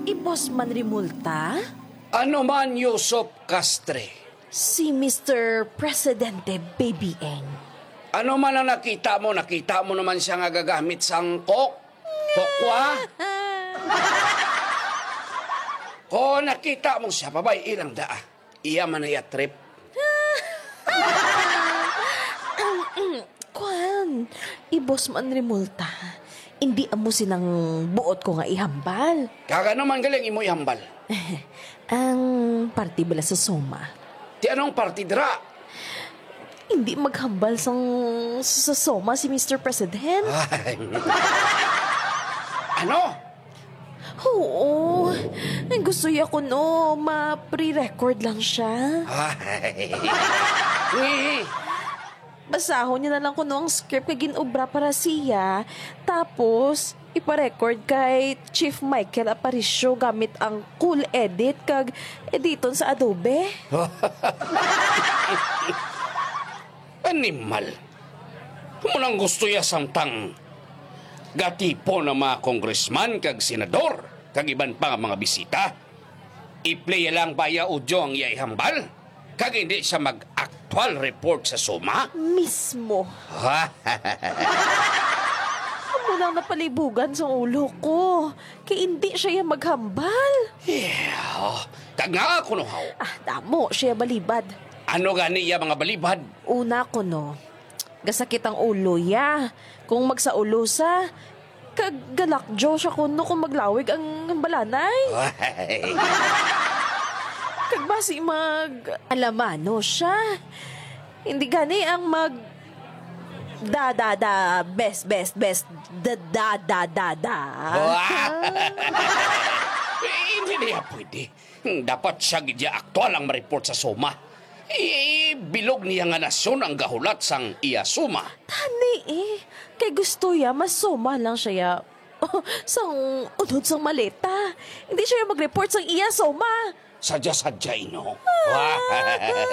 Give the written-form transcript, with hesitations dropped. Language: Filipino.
Boss man rimulta? Ano man Yusop Castre? Si Mr. Presidente Baby Eng. Ano man ang nakita mo naman siya nga gagamit sang kokwa? Kung nakita mo siya, babay ilang daa. Iya man ay trip. Kwan, Boss man rimulta. Hindi amo sinang buot ko nga ihambal. Kaga naman galing imo ihambal. Ang party bala sa Soma. Ti anong partidra? Hindi maghambal sa Soma si Mr. President. Ay. Ano? Oo. Gusto niya ko no, ma-pre-record lang siya. Ay. Basahon niya na lang ko no ang script kay ginobra para siya. Tapos, ipa-record kay Chief Michael Aparicio gamit ang cool edit kag editon sa Adobe. Animal. Munang gusto ya samtang gatipo ng mga congressman kag senador kag iban pa nga mga bisita. I-play lang baya audio ang iya ihambal kag hindi siya mag-actual report sa Soma. Mismo. Amo lang napalibugan sa ulo ko. Kay hindi siya yung maghambal. Yeah. Kag nga ako no how. Damo siya balibad. Ano gani iya mga balibad? Una ko no, gasakit ang ulo ya. Kung magsaulo sa, kaggalakjo siya kuno kung maglawig ang balanay. Kagbasi alamano siya. Hindi gani ang best, Hindi niya pwede. Dapat siya gidya aktual ang ma-report sa Soma. Bilog niya nga nasyon ang gahulat sang iya Soma. Tani kay gusto ya, masoma lang siya ya. Sang unod sang maleta. Hindi siya mag-report sang iya Soma. Sadya-sadya ino.